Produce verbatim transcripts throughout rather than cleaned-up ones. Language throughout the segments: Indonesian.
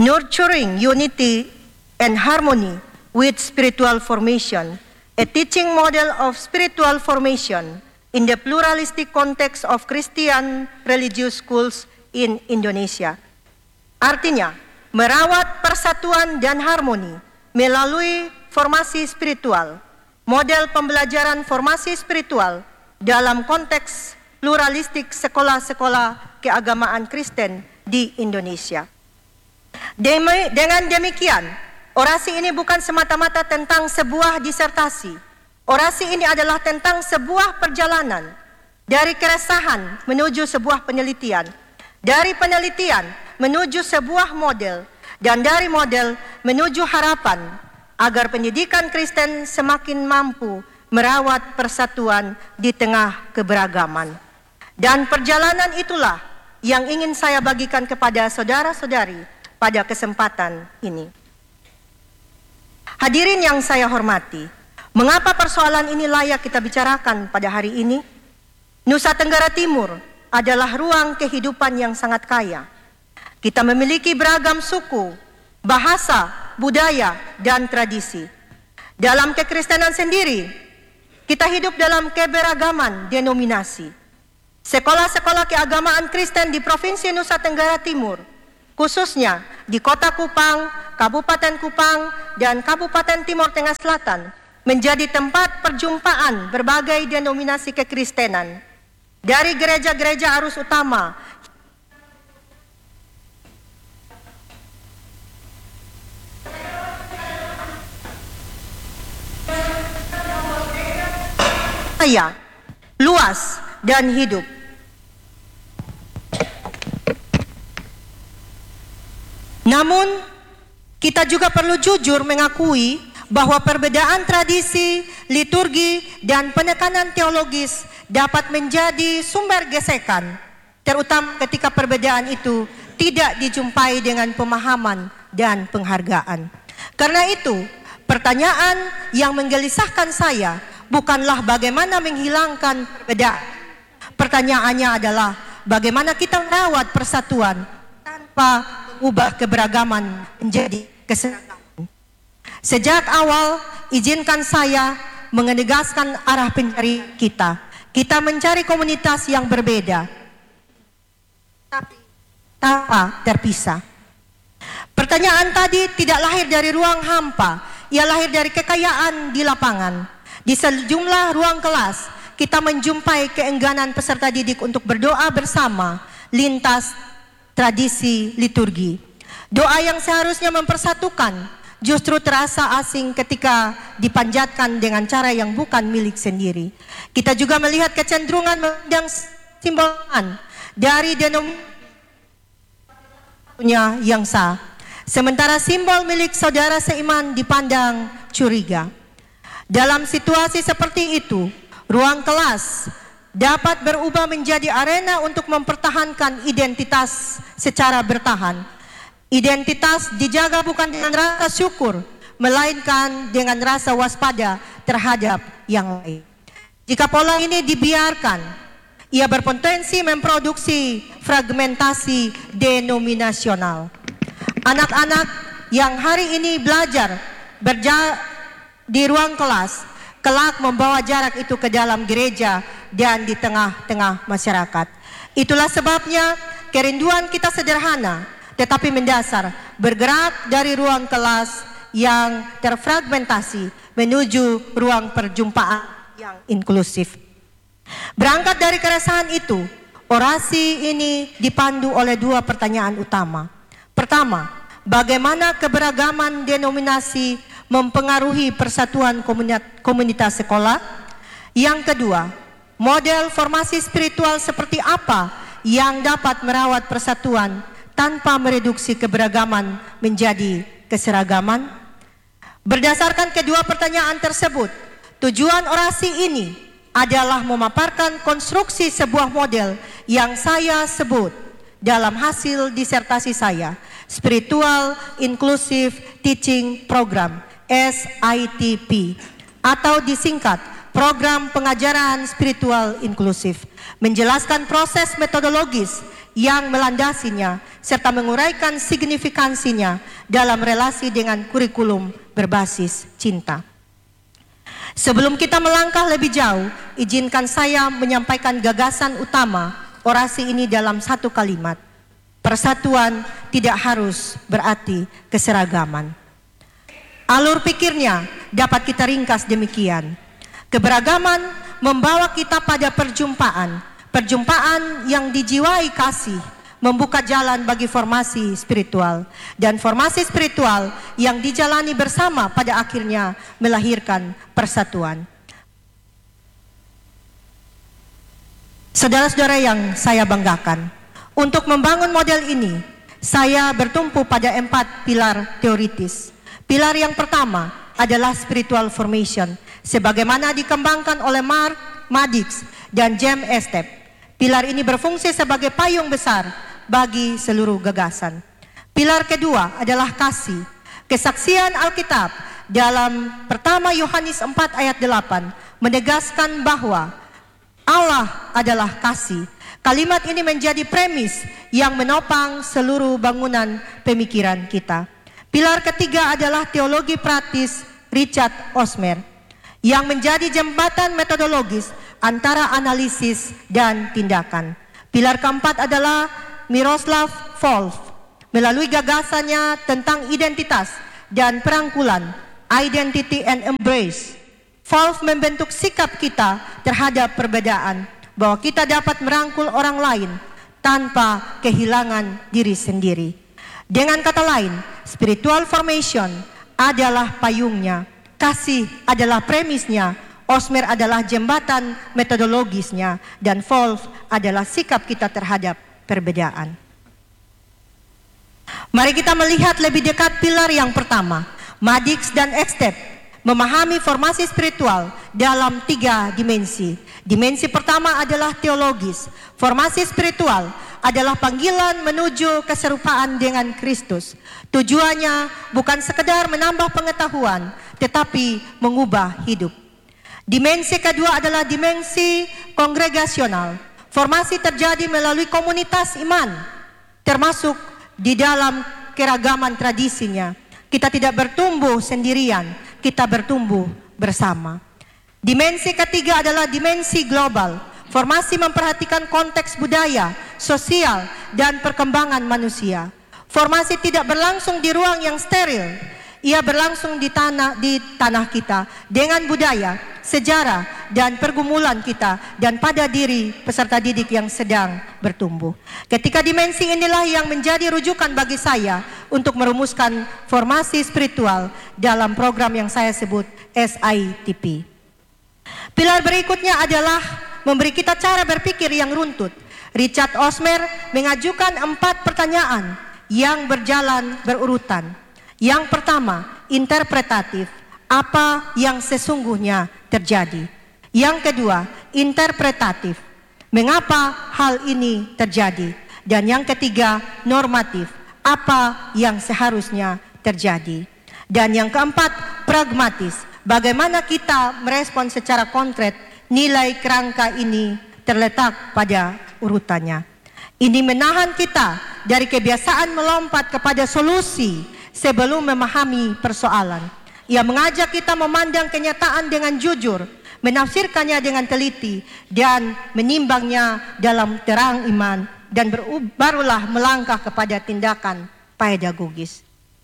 nurturing unity and harmony with spiritual formation, a teaching model of spiritual formation in the pluralistic context of Christian religious schools in Indonesia. Artinya, merawat persatuan dan harmoni melalui formasi spiritual, model pembelajaran formasi spiritual dalam konteks pluralistik sekolah-sekolah keagamaan Kristen di Indonesia. Demi, dengan demikian, orasi ini bukan semata-mata tentang sebuah disertasi. Orasi ini adalah tentang sebuah perjalanan dari keresahan menuju sebuah penelitian, dari penelitian menuju sebuah model, dan dari model menuju harapan agar pendidikan Kristen semakin mampu merawat persatuan di tengah keberagaman. Dan perjalanan itulah yang ingin saya bagikan kepada saudara-saudari pada kesempatan ini. Hadirin yang saya hormati, mengapa persoalan ini layak kita bicarakan pada hari ini? Nusa Tenggara Timur adalah ruang kehidupan yang sangat kaya. Kita memiliki beragam suku, bahasa, budaya, dan tradisi. Dalam kekristenan sendiri, kita hidup dalam keberagaman denominasi. Sekolah-sekolah keagamaan Kristen di Provinsi Nusa Tenggara Timur, khususnya di Kota Kupang, Kabupaten Kupang, dan Kabupaten Timur Tengah Selatan, menjadi tempat perjumpaan berbagai denominasi kekristenan. Dari gereja-gereja arus utama, kaya, luas, dan hidup. Namun, kita juga perlu jujur mengakui bahwa perbedaan tradisi, liturgi, dan penekanan teologis dapat menjadi sumber gesekan, terutama ketika perbedaan itu tidak dijumpai dengan pemahaman dan penghargaan. Karena itu, pertanyaan yang menggelisahkan saya bukanlah bagaimana menghilangkan perbedaan. Pertanyaannya adalah bagaimana kita merawat persatuan tanpa ubah keberagaman menjadi keseragaman. Sejak awal, izinkan saya menegaskan arah pencari kita. Kita mencari komunitas yang berbeda, tapi tanpa terpisah. Pertanyaan tadi tidak lahir dari ruang hampa, ia lahir dari kekayaan di lapangan. Di sejumlah ruang kelas, kita menjumpai keengganan peserta didik untuk berdoa bersama lintas tradisi liturgi. Doa yang seharusnya mempersatukan justru terasa asing ketika dipanjatkan dengan cara yang bukan milik sendiri. Kita juga melihat kecenderungan memandang simbolan dari denominasinya yang sah, sementara simbol milik saudara seiman dipandang curiga. Dalam situasi seperti itu, ruang kelas dapat berubah menjadi arena untuk mempertahankan identitas secara bertahan. Identitas dijaga bukan dengan rasa syukur, melainkan dengan rasa waspada terhadap yang lain. Jika pola ini dibiarkan, ia berpotensi memproduksi fragmentasi denominasional. Anak-anak yang hari ini belajar berja di ruang kelas, kelak membawa jarak itu ke dalam gereja dan di tengah-tengah masyarakat. Itulah sebabnya kerinduan kita sederhana tetapi mendasar, bergerak dari ruang kelas yang terfragmentasi menuju ruang perjumpaan yang inklusif. Berangkat dari keresahan itu, orasi ini dipandu oleh dua pertanyaan utama. Pertama, bagaimana keberagaman denominasi mempengaruhi persatuan komunitas sekolah? Yang kedua, model formasi spiritual seperti apa yang dapat merawat persatuan tanpa mereduksi keberagaman menjadi keseragaman? Berdasarkan kedua pertanyaan tersebut, tujuan orasi ini adalah memaparkan konstruksi sebuah model yang saya sebut dalam hasil disertasi saya, Spiritual Inclusive Teaching Program, S I T P, atau disingkat Program Pengajaran Spiritual Inklusif, menjelaskan proses metodologis yang melandasinya serta menguraikan signifikansinya dalam relasi dengan kurikulum berbasis cinta. Sebelum kita melangkah lebih jauh, izinkan saya menyampaikan gagasan utama orasi ini dalam satu kalimat. Persatuan tidak harus berarti keseragaman. Alur pikirnya dapat kita ringkas demikian. Keberagaman membawa kita pada perjumpaan, perjumpaan yang dijiwai kasih, membuka jalan bagi formasi spiritual, dan formasi spiritual yang dijalani bersama pada akhirnya melahirkan persatuan. Saudara-saudara yang saya banggakan, untuk membangun model ini, saya bertumpu pada empat pilar teoritis. Pilar yang pertama adalah spiritual formation, sebagaimana dikembangkan oleh Mark Madix dan James Estep. Pilar ini berfungsi sebagai payung besar bagi seluruh gagasan. Pilar kedua adalah kasih. Kesaksian Alkitab dalam pertama Yohanes empat ayat delapan menegaskan bahwa Allah adalah kasih. Kalimat ini menjadi premis yang menopang seluruh bangunan pemikiran kita. Pilar ketiga adalah teologi praktis Richard Osmer yang menjadi jembatan metodologis antara analisis dan tindakan. Pilar keempat adalah Miroslav Volf melalui gagasannya tentang identitas dan perangkulan, identity and embrace. Volf membentuk sikap kita terhadap perbedaan, bahwa kita dapat merangkul orang lain tanpa kehilangan diri sendiri. Dengan kata lain, spiritual formation adalah payungnya, kasih adalah premisnya, Osmer adalah jembatan metodologisnya, dan Volf adalah sikap kita terhadap perbedaan. Mari kita melihat lebih dekat pilar yang pertama. Madix dan Estep memahami formasi spiritual dalam tiga dimensi. Dimensi pertama adalah teologis. Formasi spiritual adalah panggilan menuju keserupaan dengan Kristus. Tujuannya bukan sekedar menambah pengetahuan, tetapi mengubah hidup. Dimensi kedua adalah dimensi kongregasional. Formasi terjadi melalui komunitas iman, termasuk di dalam keragaman tradisinya. Kita tidak bertumbuh sendirian, kita bertumbuh bersama. Dimensi ketiga adalah dimensi global. Formasi memperhatikan konteks budaya, sosial, dan perkembangan manusia. Formasi tidak berlangsung di ruang yang steril. Ia berlangsung di tanah di tanah kita dengan budaya, sejarah, dan pergumulan kita dan pada diri peserta didik yang sedang bertumbuh. Ketika dimensi inilah yang menjadi rujukan bagi saya untuk merumuskan formasi spiritual dalam program yang saya sebut S I T P. Pilar berikutnya adalah memberi kita cara berpikir yang runtut. Richard Osmer mengajukan empat pertanyaan yang berjalan berurutan. Yang pertama, interpretatif, apa yang sesungguhnya terjadi. Yang kedua, interpretatif, mengapa hal ini terjadi. Dan yang ketiga, normatif, apa yang seharusnya terjadi. Dan yang keempat, pragmatis, bagaimana kita merespon secara konkret nilai kerangka ini terletak pada urutannya. Ini menahan kita dari kebiasaan melompat kepada solusi sebelum memahami persoalan. Ia mengajak kita memandang kenyataan dengan jujur, menafsirkannya dengan teliti, dan menimbangnya dalam terang iman, dan barulah melangkah kepada tindakan pedagogis.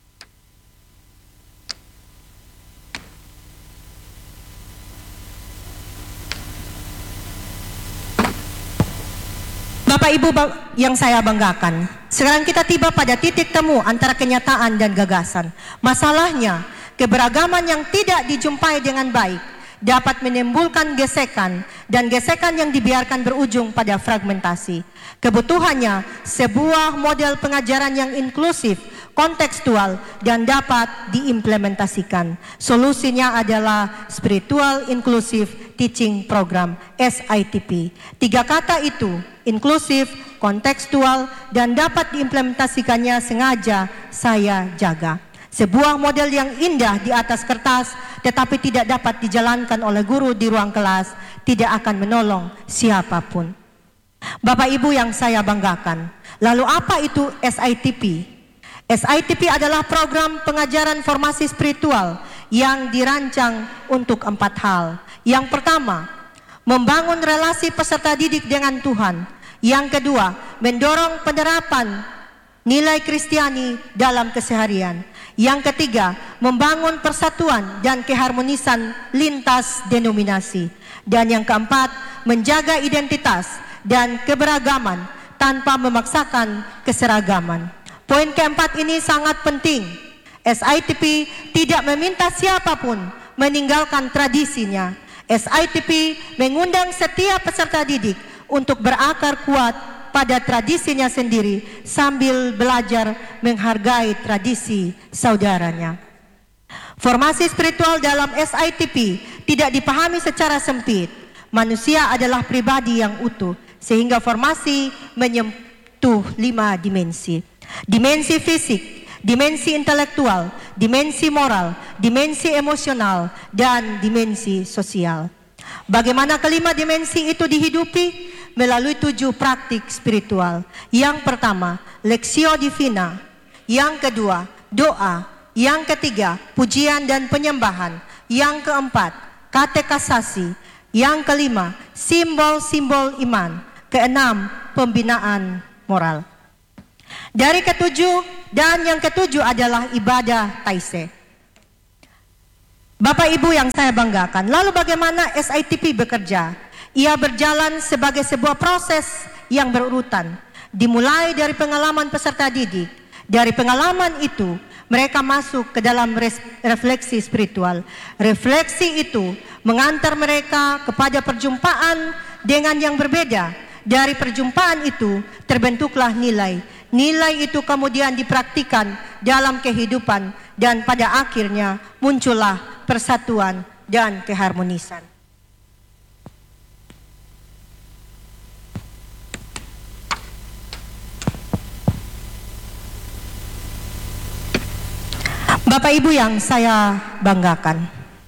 Bapak Ibu yang saya banggakan, sekarang kita tiba pada titik temu antara kenyataan dan gagasan. Masalahnya, keberagaman yang tidak dijumpai dengan baik dapat menimbulkan gesekan, dan gesekan yang dibiarkan berujung pada fragmentasi. Kebutuhannya sebuah model pengajaran yang inklusif, kontekstual, dan dapat diimplementasikan. Solusinya adalah Spiritual Inclusive Teaching Program S I T P. Tiga kata itu, inklusif, kontekstual, dan dapat diimplementasikannya sengaja saya jaga. Sebuah model yang indah di atas kertas, tetapi tidak dapat dijalankan oleh guru di ruang kelas, tidak akan menolong siapapun. Bapak Ibu yang saya banggakan, Lalu apa itu S I T P? S I T P adalah program pengajaran formasi spiritual yang dirancang untuk empat hal. Yang pertama, membangun relasi peserta didik dengan Tuhan. Yang kedua, mendorong penerapan nilai Kristiani dalam keseharian. Yang ketiga, membangun persatuan dan keharmonisan lintas denominasi. Dan yang keempat, menjaga identitas dan keberagaman tanpa memaksakan keseragaman. Poin keempat ini sangat penting. S I T P tidak meminta siapapun meninggalkan tradisinya. S I T P mengundang setiap peserta didik untuk berakar kuat pada tradisinya sendiri sambil belajar menghargai tradisi saudaranya. Formasi spiritual dalam S I T P tidak dipahami secara sempit. Manusia adalah pribadi yang utuh, sehingga formasi menyentuh lima dimensi. Dimensi fisik, dimensi intelektual, dimensi moral, dimensi emosional, dan dimensi sosial. Bagaimana kelima dimensi itu dihidupi? Melalui tujuh praktik spiritual. Yang pertama, Lexio Divina. Yang kedua, doa. Yang ketiga, pujian dan penyembahan. Yang keempat, katekasasi. Yang kelima, simbol-simbol iman. Keenam, pembinaan moral. Dari ketujuh, dan yang ketujuh adalah ibadah taise. Bapak Ibu yang saya banggakan, lalu bagaimana S I T P bekerja? Ia berjalan sebagai sebuah proses yang berurutan. Dimulai dari pengalaman peserta didik. Dari pengalaman itu, mereka masuk ke dalam refleksi spiritual. Refleksi itu mengantar mereka kepada perjumpaan dengan yang berbeda. Dari perjumpaan itu terbentuklah nilai. Nilai itu kemudian dipraktikkan dalam kehidupan dan pada akhirnya muncullah persatuan dan keharmonisan. Bapak Ibu yang saya banggakan,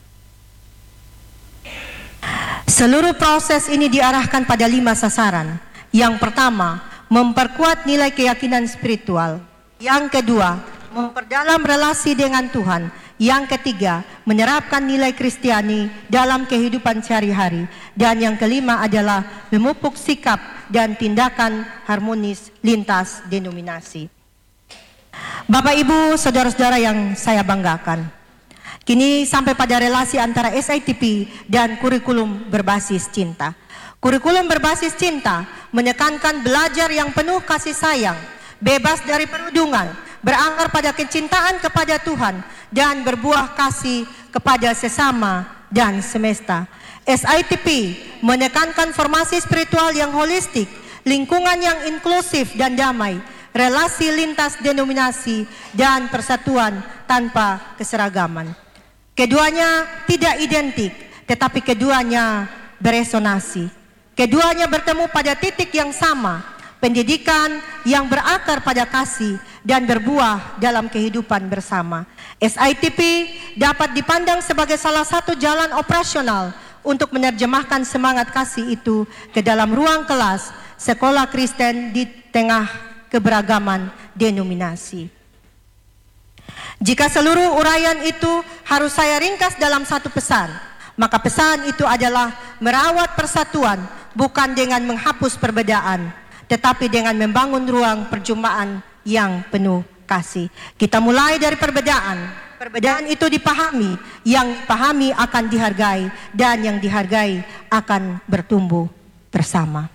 seluruh proses ini diarahkan pada lima sasaran. Yang pertama, memperkuat nilai keyakinan spiritual. Yang kedua, memperdalam relasi dengan Tuhan. Yang ketiga, menerapkan nilai Kristiani dalam kehidupan sehari-hari. Dan yang kelima adalah memupuk sikap dan tindakan harmonis lintas denominasi. Bapak Ibu, saudara-saudara yang saya banggakan, kini sampai pada relasi antara S I T P dan kurikulum berbasis cinta. Kurikulum berbasis cinta menekankan belajar yang penuh kasih sayang, bebas dari perundungan, berakar pada kecintaan kepada Tuhan, dan berbuah kasih kepada sesama dan semesta. S I T P menekankan formasi spiritual yang holistik, lingkungan yang inklusif dan damai, relasi lintas denominasi, dan persatuan tanpa keseragaman. Keduanya tidak identik, tetapi keduanya beresonansi. Keduanya bertemu pada titik yang sama, pendidikan yang berakar pada kasih dan berbuah dalam kehidupan bersama. S I T P dapat dipandang sebagai salah satu jalan operasional untuk menerjemahkan semangat kasih itu ke dalam ruang kelas sekolah Kristen di tengah keberagaman denominasi. Jika seluruh uraian itu harus saya ringkas dalam satu pesan, maka pesan itu adalah merawat persatuan bukan dengan menghapus perbedaan, tetapi dengan membangun ruang perjumpaan yang penuh kasih. Kita mulai dari perbedaan. Perbedaan itu dipahami, yang dipahami akan dihargai, dan yang dihargai akan bertumbuh bersama.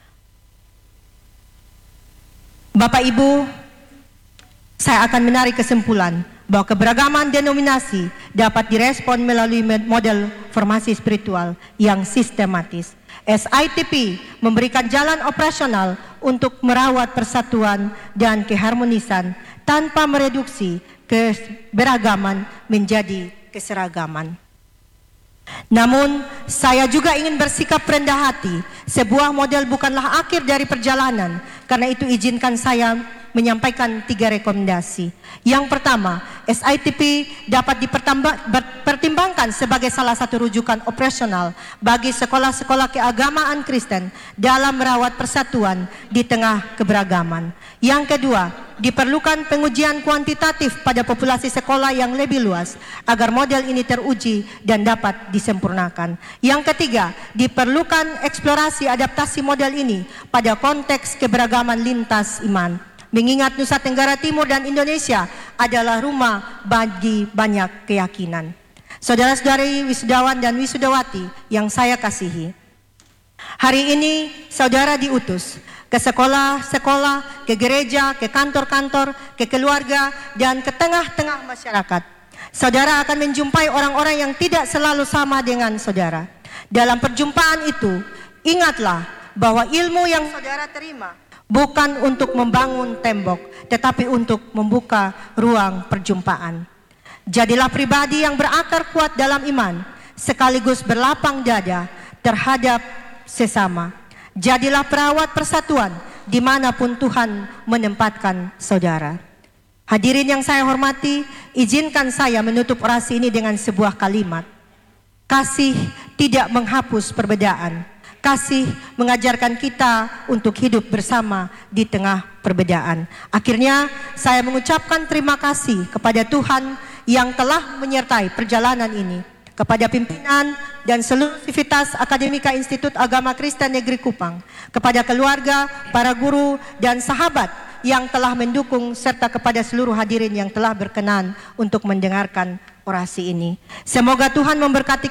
Bapak Ibu, saya akan menarik kesimpulan bahwa keberagaman denominasi dapat direspon melalui model formasi spiritual yang sistematis. S I T P memberikan jalan operasional untuk merawat persatuan dan keharmonisan tanpa mereduksi keberagaman menjadi keseragaman. Namun, saya juga ingin bersikap rendah hati. Sebuah model bukanlah akhir dari perjalanan. Karena itu izinkan saya menyampaikan tiga rekomendasi. Yang pertama, S I T P dapat dipertimbangkan sebagai salah satu rujukan operasional bagi sekolah-sekolah keagamaan Kristen dalam merawat persatuan di tengah keberagaman. Yang kedua, diperlukan pengujian kuantitatif pada populasi sekolah yang lebih luas agar model ini teruji dan dapat disempurnakan. Yang ketiga, diperlukan eksplorasi adaptasi model ini pada konteks keberagaman lintas iman, mengingat Nusa Tenggara Timur dan Indonesia adalah rumah bagi banyak keyakinan. Saudara-saudari wisudawan dan wisudawati yang saya kasihi, hari ini saudara diutus ke sekolah-sekolah, ke gereja, ke kantor-kantor, ke keluarga, dan ke tengah-tengah masyarakat. Saudara akan menjumpai orang-orang yang tidak selalu sama dengan saudara. Dalam perjumpaan itu, ingatlah bahwa ilmu yang saudara terima bukan untuk membangun tembok, tetapi untuk membuka ruang perjumpaan. Jadilah pribadi yang berakar kuat dalam iman, sekaligus berlapang dada terhadap sesama. Jadilah perawat persatuan dimanapun Tuhan menempatkan saudara. Hadirin yang saya hormati, izinkan saya menutup orasi ini dengan sebuah kalimat. Kasih tidak menghapus perbedaan. Kasih mengajarkan kita untuk hidup bersama di tengah perbedaan. Akhirnya saya mengucapkan terima kasih kepada Tuhan yang telah menyertai perjalanan ini, kepada pimpinan dan seluruh sivitas Akademika Institut Agama Kristen Negeri Kupang, kepada keluarga, para guru, dan sahabat yang telah mendukung, serta kepada seluruh hadirin yang telah berkenan untuk mendengarkan orasi ini. Semoga Tuhan memberkati